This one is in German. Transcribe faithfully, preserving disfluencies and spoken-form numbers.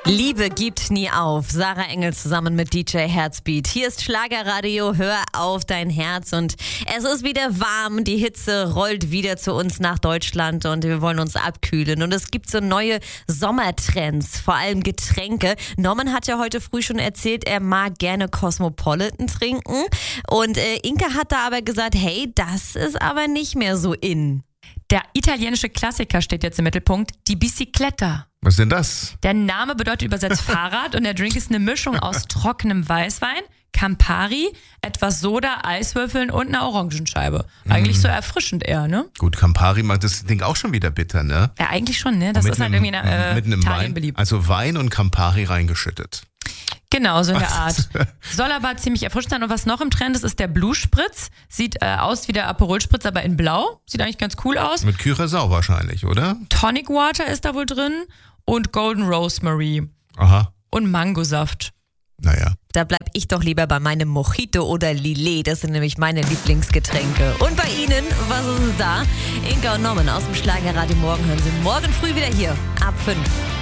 Liebe gibt nie auf. Sarah Engel zusammen mit D J Herzbeat. Hier ist Schlagerradio, hör auf dein Herz. Und es ist wieder warm, die Hitze rollt wieder zu uns nach Deutschland und wir wollen uns abkühlen. Und es gibt so neue Sommertrends, vor allem Getränke. Norman hat ja heute früh schon erzählt, er mag gerne Cosmopolitan trinken. Und äh, Inka hat da aber gesagt, hey, das ist aber nicht mehr so in. Der italienische Klassiker steht jetzt im Mittelpunkt, die Bicicletta. Was ist denn das? Der Name bedeutet übersetzt Fahrrad und der Drink ist eine Mischung aus trockenem Weißwein, Campari, etwas Soda, Eiswürfeln und einer Orangenscheibe. Eigentlich so erfrischend eher, ne? Gut, Campari macht das Ding auch schon wieder bitter, ne? Ja, eigentlich schon, ne? Das ist halt irgendwie in äh, mit einem Italien Wein, beliebt. also Wein und Campari reingeschüttet. Genau, so in der Art. Soll aber ziemlich erfrischend sein. Und was noch im Trend ist, ist der Blue Spritz. Sieht äh, aus wie der Aperol Spritz, aber in blau. Sieht eigentlich ganz cool aus. Mit Curaçao wahrscheinlich, oder? Tonic Water ist da wohl drin und Golden Rosemary. Aha. Und Mangosaft. Naja. Da bleib ich doch lieber bei meinem Mojito oder Lillet. Das sind nämlich meine Lieblingsgetränke. Und bei Ihnen, was ist es da? Inka und Norman aus dem Schlagerradio Morgen hören Sie morgen früh wieder hier ab fünf.